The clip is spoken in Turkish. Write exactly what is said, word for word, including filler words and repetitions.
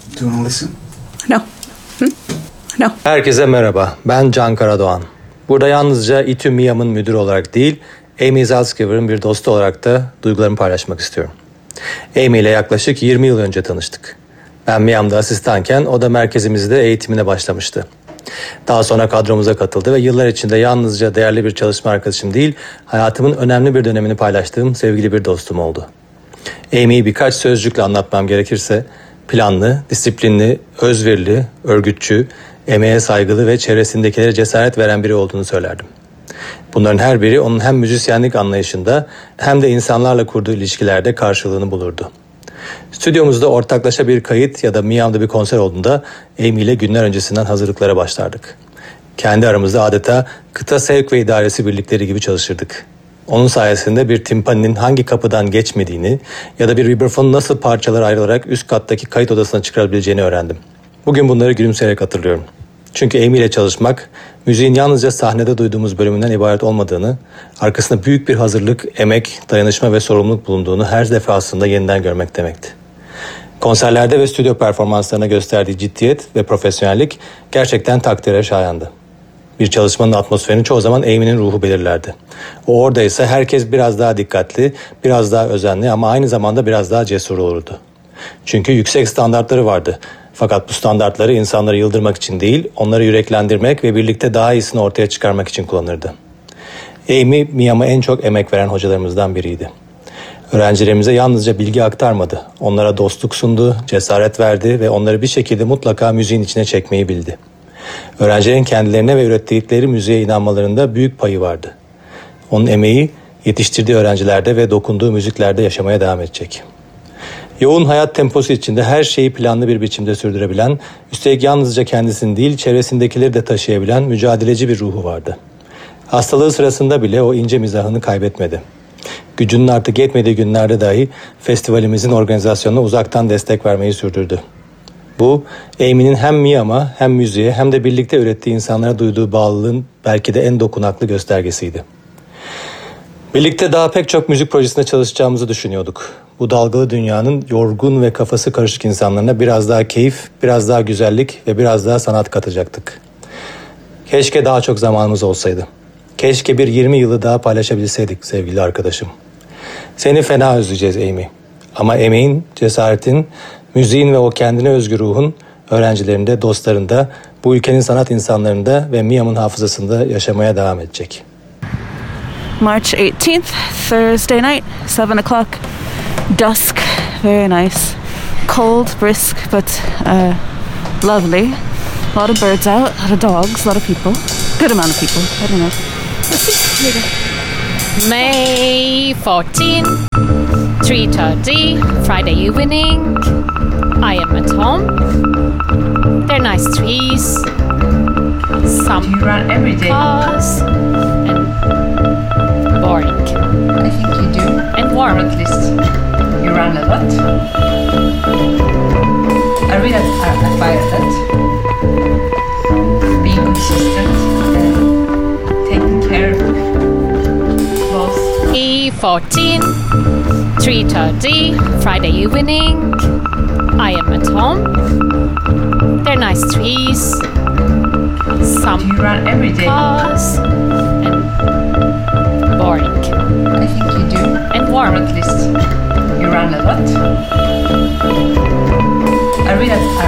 Do you want to listen? No. Hmm? No. Herkese merhaba, ben Can Karadoğan. Burada yalnızca I T U Miam'ın müdürü olarak değil, Amy Zaltzgiver'ın bir dostu olarak da duygularımı paylaşmak istiyorum. Amy ile yaklaşık yirmi yıl önce tanıştık. Ben Miam'da asistanken o da merkezimizde eğitimine başlamıştı. Daha sonra kadromuza katıldı ve yıllar içinde yalnızca değerli bir çalışma arkadaşım değil, hayatımın önemli bir dönemini paylaştığım sevgili bir dostum oldu. Amy'yi birkaç sözcükle anlatmam gerekirse, planlı, disiplinli, özverili, örgütçü, emeğe saygılı ve çevresindekilere cesaret veren biri olduğunu söylerdim. Bunların her biri onun hem müzisyenlik anlayışında hem de insanlarla kurduğu ilişkilerde karşılığını bulurdu. Stüdyomuzda ortaklaşa bir kayıt ya da Miam'da bir konser olduğunda Amy ile günler öncesinden hazırlıklara başlardık. Kendi aramızda adeta kıta sevk ve idaresi birlikleri gibi çalışırdık. Onun sayesinde bir timpaninin hangi kapıdan geçmediğini ya da bir vibrafonun nasıl parçalara ayrılarak üst kattaki kayıt odasına çıkarabileceğini öğrendim. Bugün bunları gülümseyerek hatırlıyorum. Çünkü Amy ile çalışmak, müziğin yalnızca sahnede duyduğumuz bölümünden ibaret olmadığını, arkasında büyük bir hazırlık, emek, dayanışma ve sorumluluk bulunduğunu her defasında yeniden görmek demekti. Konserlerde ve stüdyo performanslarına gösterdiği ciddiyet ve profesyonellik gerçekten takdire şayandı. Bir çalışmanın atmosferini çoğu zaman Amy'nin ruhu belirlerdi. O oradaysa herkes biraz daha dikkatli, biraz daha özenli ama aynı zamanda biraz daha cesur olurdu. Çünkü yüksek standartları vardı. Fakat bu standartları insanları yıldırmak için değil, onları yüreklendirmek ve birlikte daha iyisini ortaya çıkarmak için kullanırdı. Amy, Miam'a en çok emek veren hocalarımızdan biriydi. Öğrencilerimize yalnızca bilgi aktarmadı. Onlara dostluk sundu, cesaret verdi ve onları bir şekilde mutlaka müziğin içine çekmeyi bildi. Öğrencilerin kendilerine ve ürettikleri müziğe inanmalarında büyük payı vardı. Onun emeği yetiştirdiği öğrencilerde ve dokunduğu müziklerde yaşamaya devam edecek. Yoğun hayat temposu içinde her şeyi planlı bir biçimde sürdürebilen, üstelik yalnızca kendisini değil çevresindekileri de taşıyabilen mücadeleci bir ruhu vardı. Hastalığı sırasında bile o ince mizahını kaybetmedi. Gücünün artık yetmediği günlerde dahi festivalimizin organizasyonuna uzaktan destek vermeyi sürdürdü. Bu, Amy'nin hem Miam'a hem müziğe hem de birlikte ürettiği insanlara duyduğu bağlılığın belki de en dokunaklı göstergesiydi. Birlikte daha pek çok müzik projesinde çalışacağımızı düşünüyorduk. Bu dalgalı dünyanın yorgun ve kafası karışık insanlarına biraz daha keyif, biraz daha güzellik ve biraz daha sanat katacaktık. Keşke daha çok zamanımız olsaydı. Keşke bir yirmi yılı daha paylaşabilseydik sevgili arkadaşım. Seni fena özleyeceğiz Amy. Ama emeğin, cesaretin, müziğin ve o kendine özgü ruhun öğrencilerinde, dostlarında, bu ülkenin sanat insanlarında ve Miam'ın hafızasında yaşamaya devam edecek. March eighteenth, Thursday night, seven o'clock. Dusk, very nice. Cold, brisk, but uh, lovely. A lot of birds out, a lot of dogs, a lot of people. Good amount of people, I don't know. Let's see, here we go. May fourteenth, three thirty, Friday evening. I am at home. They're nice trees. Some Do you run every day? cars. And boring. I think you do. And Or warm. at least you run a lot. I really admire that. Being consistent and taking care of both. May fourteenth, three thirty, Friday evening. I am at home. They're nice trees. Do Some you run every day? cars. And boring. I think you do. And Or warm. at least you run a lot. I really